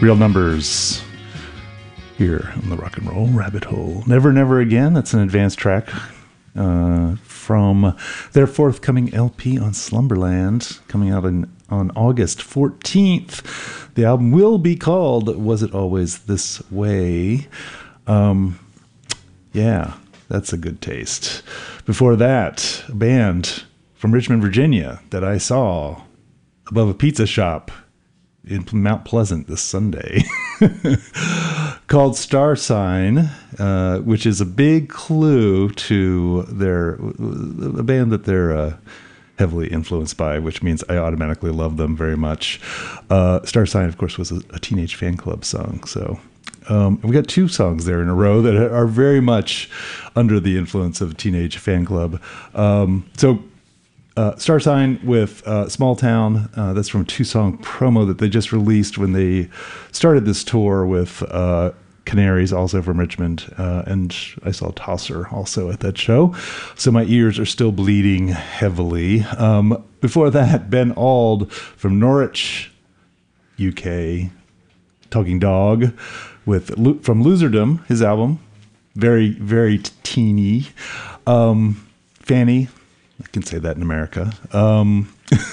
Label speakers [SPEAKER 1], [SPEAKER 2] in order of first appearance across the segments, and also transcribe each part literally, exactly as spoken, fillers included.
[SPEAKER 1] Real Numbers here on the Rock and Roll Rabbit Hole. Never Never Again, that's an advanced track uh, from their forthcoming L P on Slumberland, coming out in, on August fourteenth. The album will be called Was It Always This Way? Um, yeah, that's a good taste. Before that, a band from Richmond, Virginia that I saw above a pizza shop in Mount Pleasant this Sunday called Star Sign, uh, which is a big clue to their a band that they're uh, heavily influenced by, which means I automatically love them very much. Uh, Star Sign, of course, was a, a Teenage Fan Club song, so um, we got two songs there in a row that are very much under the influence of Teenage Fan Club. Um, so Uh, Star Sign with uh, Small Town. Uh, that's from a two-song promo that they just released when they started this tour with uh, Canaries, also from Richmond. Uh, and I saw Tosser also at that show. So my ears are still bleeding heavily. Um, before that, Ben Auld from Norwich, U K, Talking Dog, with from Loserdom, his album. Very, very teeny. Um, Fanny. I can say that in America. Um,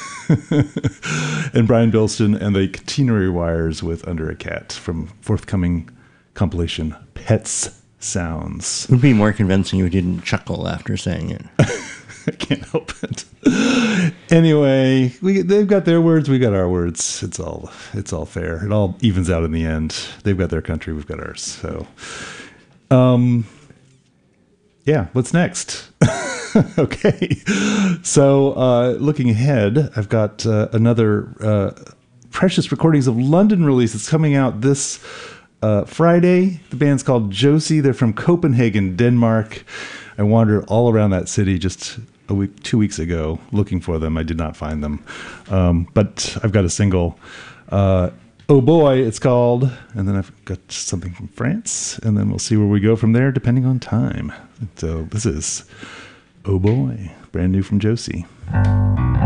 [SPEAKER 1] and Brian Bilston and the Catenary Wires with Under a Cat from forthcoming compilation Pets Sounds.
[SPEAKER 2] It would be more convincing you didn't chuckle after saying it.
[SPEAKER 1] I can't help it. Anyway, we they've got their words, we got our words. It's all it's all fair. It all evens out in the end. They've got their country, we've got ours. So, um, yeah. What's next? Okay, so uh, looking ahead, I've got uh, another uh, Precious Recordings of London release. It's coming out this uh, Friday. The band's called Josie. They're from Copenhagen, Denmark. I wandered all around that city just a week, two weeks ago looking for them. I did not find them, um, but I've got a single. Uh, Oh Boy, it's called. And then I've got something from France, and then we'll see where we go from there, depending on time. So this is Oh Boy, brand new from Josie.